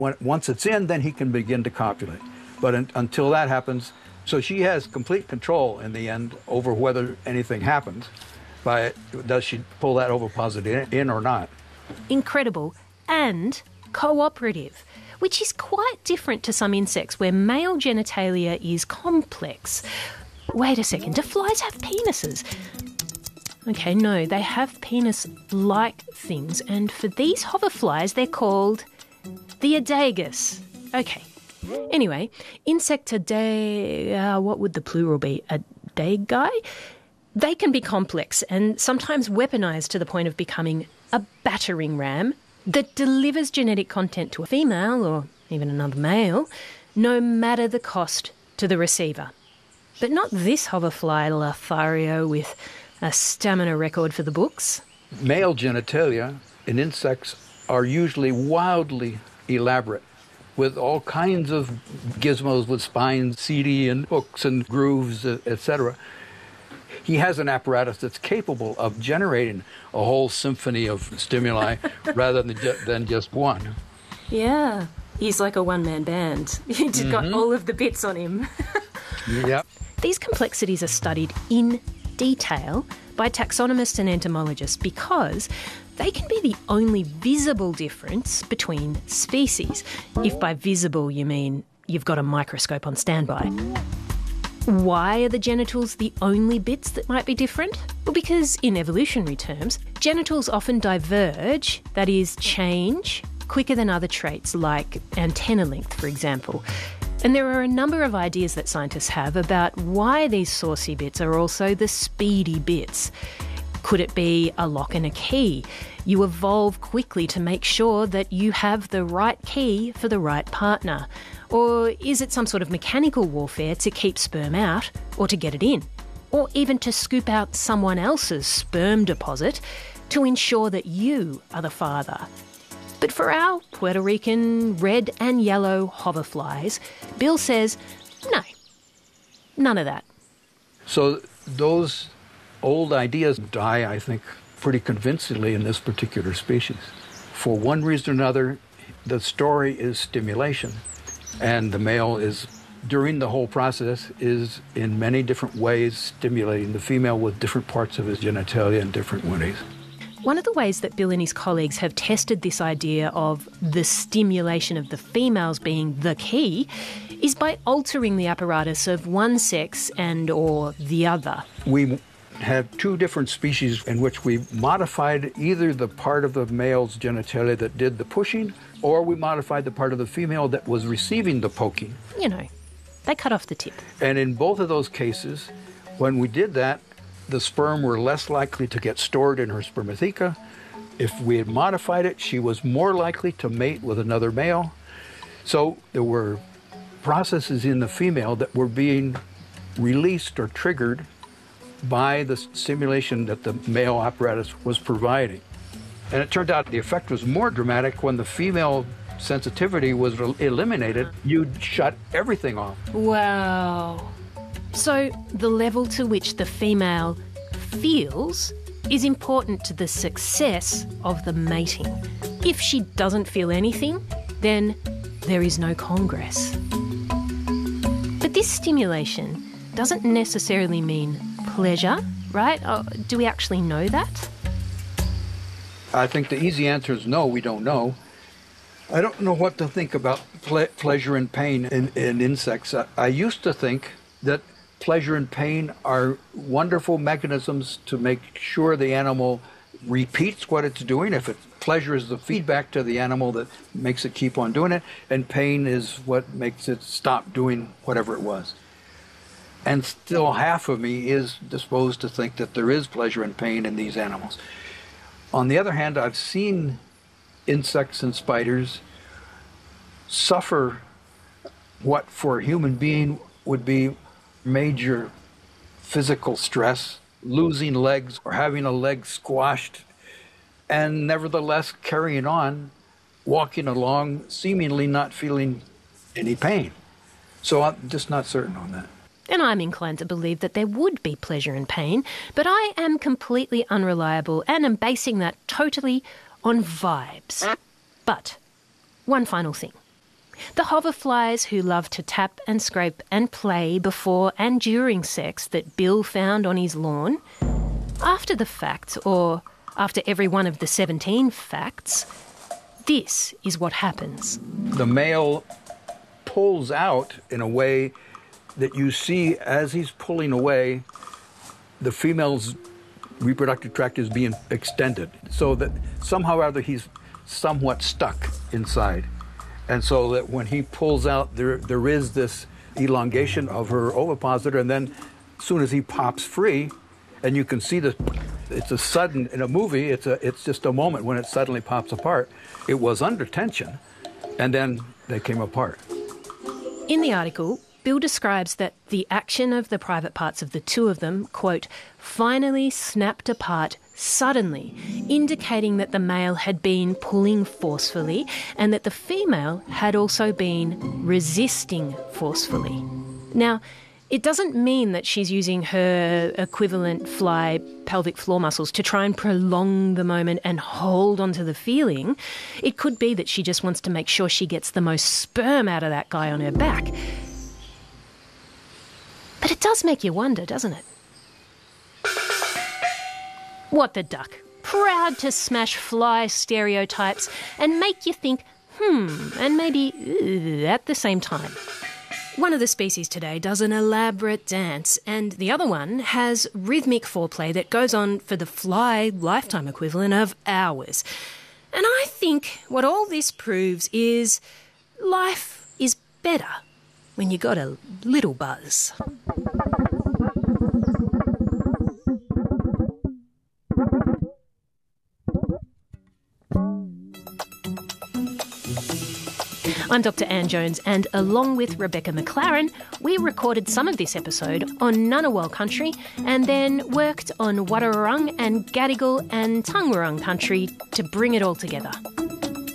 Once it's in, then he can begin to copulate. But until that happens, so she has complete control in the end over whether anything happens. Does she pull that ovipositor in or not? Incredible and cooperative, which is quite different to some insects where male genitalia is complex. Wait a second, do flies have penises? Okay, no, they have penis-like things, and for these hoverflies, they're called the adagus. Okay. Anyway, what would the plural be? Adagi? They can be complex and sometimes weaponized to the point of becoming a battering ram that delivers genetic content to a female or even another male, no matter the cost to the receiver. But not this hoverfly Lothario with a stamina record for the books. Male genitalia in insects are usually wildly elaborate, with all kinds of gizmos with spines, seedy and hooks and grooves, etc. He has an apparatus that's capable of generating a whole symphony of stimuli rather than just one. Yeah, he's like a one-man band. He's got all of the bits on him. Yep. These complexities are studied in detail by taxonomists and entomologists because they can be the only visible difference between species. If by visible you mean you've got a microscope on standby. Why are the genitals the only bits that might be different? Well, because in evolutionary terms, genitals often diverge, that is, change, quicker than other traits like antenna length, for example. And there are a number of ideas that scientists have about why these saucy bits are also the speedy bits. Could it be a lock and a key? You evolve quickly to make sure that you have the right key for the right partner. Or is it some sort of mechanical warfare to keep sperm out or to get it in? Or even to scoop out someone else's sperm deposit to ensure that you are the father? But for our Puerto Rican red and yellow hoverflies, Bill says, no, none of that. So those old ideas die, I think, pretty convincingly in this particular species. For one reason or another, the story is stimulation. And the male is, during the whole process, is in many different ways stimulating the female with different parts of his genitalia in different ways. One of the ways that Bill and his colleagues have tested this idea of the stimulation of the females being the key is by altering the apparatus of one sex and or the other. We have two different species in which we modified either the part of the male's genitalia that did the pushing, or we modified the part of the female that was receiving the poking. You know, they cut off the tip. And in both of those cases, when we did that, the sperm were less likely to get stored in her spermatheca. If we had modified it, she was more likely to mate with another male. So there were processes in the female that were being released or triggered by the stimulation that the male apparatus was providing. And it turned out the effect was more dramatic when the female sensitivity was eliminated. You'd shut everything off. Wow. So the level to which the female feels is important to the success of the mating. If she doesn't feel anything, then there is no congress. But this stimulation doesn't necessarily mean pleasure, right? Do we actually know that? I think the easy answer is no, we don't know. I don't know what to think about pleasure and pain in insects. I used to think that pleasure and pain are wonderful mechanisms to make sure the animal repeats what it's doing. If pleasure is the feedback to the animal that makes it keep on doing it, and pain is what makes it stop doing whatever it was. And still half of me is disposed to think that there is pleasure and pain in these animals. On the other hand, I've seen insects and spiders suffer what for a human being would be major physical stress, losing legs or having a leg squashed, and nevertheless carrying on, walking along, seemingly not feeling any pain. So I'm just not certain on that. And I'm inclined to believe that there would be pleasure and pain, but I am completely unreliable and am basing that totally on vibes. But one final thing. The hoverflies who love to tap and scrape and play before and during sex that Bill found on his lawn, after the fact, or after every one of the 17 facts, this is what happens. The male pulls out in a way that you see as he's pulling away, the female's reproductive tract is being extended, so that somehow or other he's somewhat stuck inside. And so that when he pulls out, there is this elongation of her ovipositor, and then as soon as he pops free, and you can see it's a sudden, in a movie, it's just a moment when it suddenly pops apart. It was under tension, and then they came apart. In the article, Bill describes that the action of the private parts of the two of them, quote, finally snapped apart suddenly, indicating that the male had been pulling forcefully and that the female had also been resisting forcefully. Now, it doesn't mean that she's using her equivalent fly pelvic floor muscles to try and prolong the moment and hold onto the feeling. It could be that she just wants to make sure she gets the most sperm out of that guy on her back. But it does make you wonder, doesn't it? What the duck? Proud to smash fly stereotypes and make you think, and maybe at the same time. One of the species today does an elaborate dance, and the other one has rhythmic foreplay that goes on for the fly lifetime equivalent of hours. And I think what all this proves is life is better when you got a little buzz. I'm Dr. Anne Jones, and along with Rebecca McLaren, we recorded some of this episode on Ngunnawal country and then worked on Wadawurrung and Gadigal and Taungurung country to bring it all together.